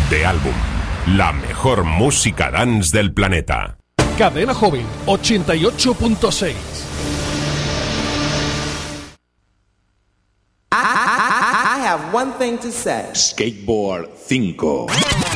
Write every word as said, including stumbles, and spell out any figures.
de álbum. La mejor música dance del planeta. Cadena Joven ochenta y ocho punto seis. I, I, I have one thing to say. Skateboard cinco.